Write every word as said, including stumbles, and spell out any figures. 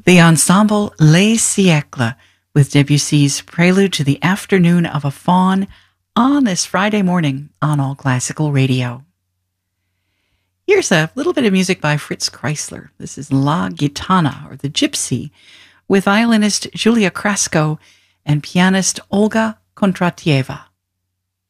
The ensemble Les Siècles with Debussy's Prelude to the Afternoon of a Faun on this Friday morning on All Classical Radio. Here's a little bit of music by Fritz Kreisler. This is La Gitana, or the Gypsy, with violinist Julia Krasko and pianist Olga Kondratieva.